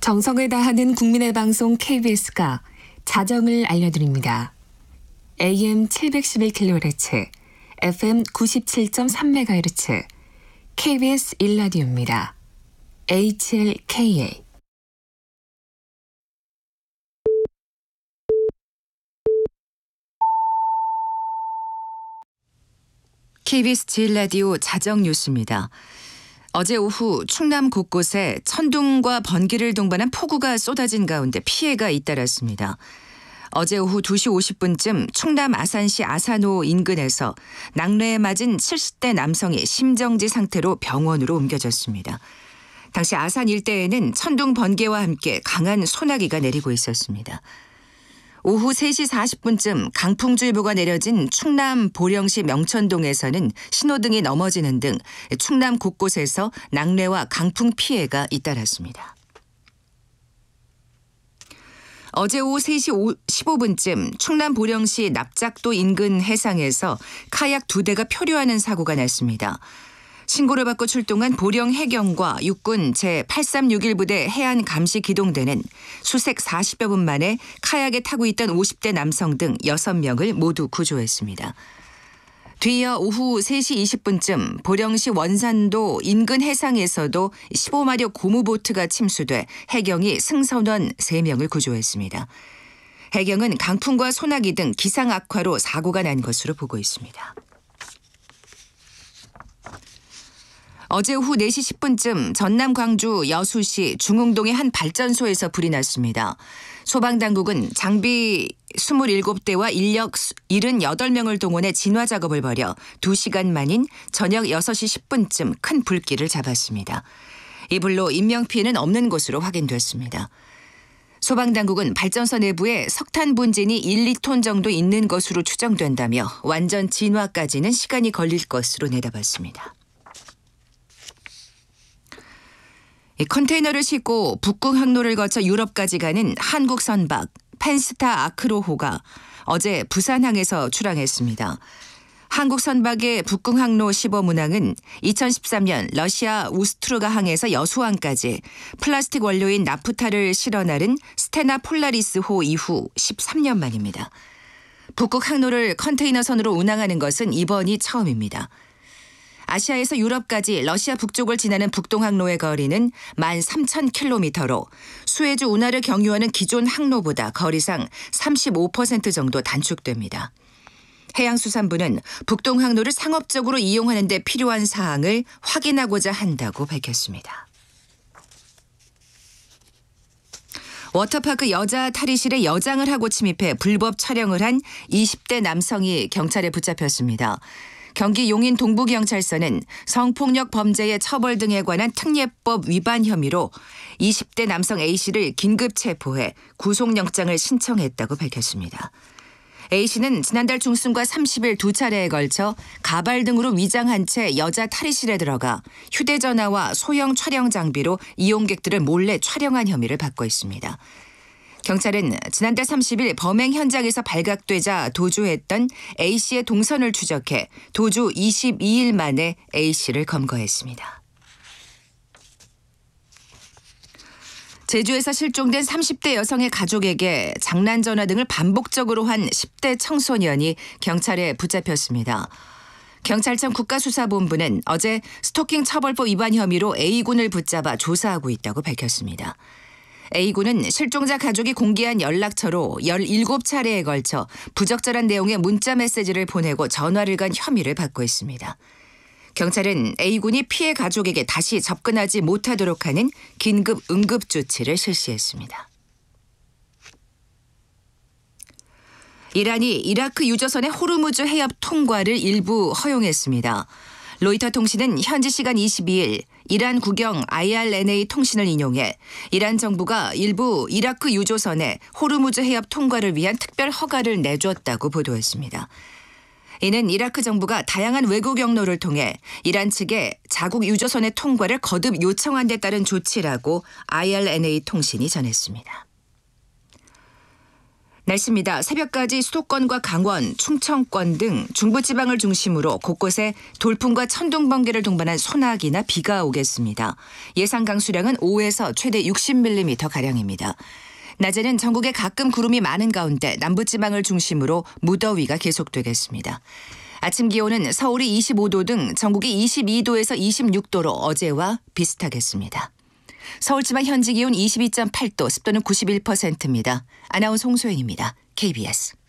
정성을 다하는 국민의 방송 KBS가 자정을 알려드립니다. AM 711kHz, FM 97.3MHz, KBS 1라디오입니다. HLKA. KBS 제1라디오 자정 뉴스입니다. 어제 오후 충남 곳곳에 천둥과 번개를 동반한 폭우가 쏟아진 가운데 피해가 잇따랐습니다. 어제 오후 2시 50분쯤 충남 아산시 아산호 인근에서 낙뢰에 맞은 70대 남성이 심정지 상태로 병원으로 옮겨졌습니다. 당시 아산 일대에는 천둥 번개와 함께 강한 소나기가 내리고 있었습니다. 오후 3시 40분쯤 강풍주의보가 내려진 충남 보령시 명천동에서는 신호등이 넘어지는 등 충남 곳곳에서 낙뢰와 강풍 피해가 잇따랐습니다. 어제 오후 3시 15분쯤 충남 보령시 납작도 인근 해상에서 카약 2대가 표류하는 사고가 났습니다. 신고를 받고 출동한 보령 해경과 육군 제836 부대 해안 감시 기동대는 수색 40여 분 만에 카약에 타고 있던 50대 남성 등 6명을 모두 구조했습니다. 뒤이어 오후 3시 20분쯤 보령시 원산도 인근 해상에서도 15마력 고무보트가 침수돼 해경이 승선원 3명을 구조했습니다. 해경은 강풍과 소나기 등 기상 악화로 사고가 난 것으로 보고 있습니다. 어제 오후 4시 10분쯤 전남 광주 여수시 중흥동의 한 발전소에서 불이 났습니다. 소방당국은 장비 27대와 인력 78명을 동원해 진화 작업을 벌여 2시간 만인 저녁 6시 10분쯤 큰 불길을 잡았습니다. 이 불로 인명피해는 없는 것으로 확인됐습니다. 소방당국은 발전소 내부에 석탄 분진이 1, 2톤 정도 있는 것으로 추정된다며 완전 진화까지는 시간이 걸릴 것으로 내다봤습니다. 컨테이너를 싣고 북극 항로를 거쳐 유럽까지 가는 한국 선박 펜스타 아크로호가 어제 부산항에서 출항했습니다. 한국 선박의 북극 항로 시범 운항은 2013년 러시아 우스트루가 항에서 여수항까지 플라스틱 원료인 나프타를 실어 나른 스테나 폴라리스호 이후 13년 만입니다. 북극 항로를 컨테이너선으로 운항하는 것은 이번이 처음입니다. 아시아에서 유럽까지 러시아 북쪽을 지나는 북동항로의 거리는 13,000km로 수에즈 운하를 경유하는 기존 항로보다 거리상 35% 정도 단축됩니다. 해양수산부는 북동항로를 상업적으로 이용하는 데 필요한 사항을 확인하고자 한다고 밝혔습니다. 워터파크 여자 탈의실에 여장을 하고 침입해 불법 촬영을 한 20대 남성이 경찰에 붙잡혔습니다. 경기 용인 동부경찰서는 성폭력 범죄의 처벌 등에 관한 특례법 위반 혐의로 20대 남성 A씨를 긴급 체포해 구속영장을 신청했다고 밝혔습니다. A씨는 지난달 중순과 30일 2차례에 걸쳐 가발 등으로 위장한 채 여자 탈의실에 들어가 휴대전화와 소형 촬영 장비로 이용객들을 몰래 촬영한 혐의를 받고 있습니다. 경찰은 지난달 30일 범행 현장에서 발각되자 도주했던 A씨의 동선을 추적해 도주 22일 만에 A씨를 검거했습니다. 제주에서 실종된 30대 여성의 가족에게 장난 전화 등을 반복적으로 한 10대 청소년이 경찰에 붙잡혔습니다. 경찰청 국가수사본부는 어제 스토킹 처벌법 위반 혐의로 A군을 붙잡아 조사하고 있다고 밝혔습니다. A군은 실종자 가족이 공개한 연락처로 17차례에 걸쳐 부적절한 내용의 문자 메시지를 보내고 전화를 건 혐의를 받고 있습니다. 경찰은 A군이 피해 가족에게 다시 접근하지 못하도록 하는 긴급 응급 조치를 실시했습니다. 이란이 이라크 유조선의 호르무즈 해협 통과를 일부 허용했습니다. 로이터 통신은 현지 시간 22일 이란 국영 IRNA 통신을 인용해 이란 정부가 일부 이라크 유조선의 호르무즈 해협 통과를 위한 특별 허가를 내줬다고 보도했습니다. 이는 이라크 정부가 다양한 외국 경로를 통해 이란 측에 자국 유조선의 통과를 거듭 요청한 데 따른 조치라고 IRNA 통신이 전했습니다. 날씨입니다. 새벽까지 수도권과 강원, 충청권 등 중부지방을 중심으로 곳곳에 돌풍과 천둥, 번개를 동반한 소나기나 비가 오겠습니다. 예상 강수량은 5에서 최대 60mm가량입니다. 낮에는 전국에 가끔 구름이 많은 가운데 남부지방을 중심으로 무더위가 계속되겠습니다. 아침 기온은 서울이 25도 등 전국이 22도에서 26도로 어제와 비슷하겠습니다. 서울지방 현지 기온 22.8도, 습도는 91%입니다. 아나운서 홍소연입니다. KBS.